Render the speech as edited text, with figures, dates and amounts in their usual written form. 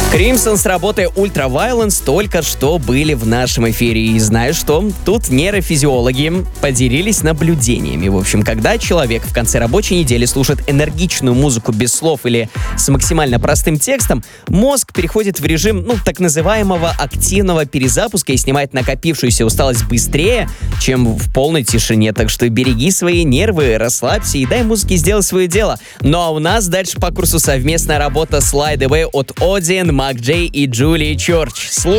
Crimson с работой Ultra Violence только что были в нашем эфире. И знаешь что? Тут нейрофизиологи поделились наблюдениями. В общем, когда человек в конце рабочей недели слушает энергичную музыку без слов или с максимально простым текстом, мозг переходит в режим, так называемого активного перезапуска и снимает накопившуюся усталость быстрее, чем в полной тишине. Так что береги свои нервы, расслабься и дай музыке сделать свое дело. Ну а у нас дальше по курсу совместная работа Slide Away от Одиан, Мак Джей и Джулии Чорч.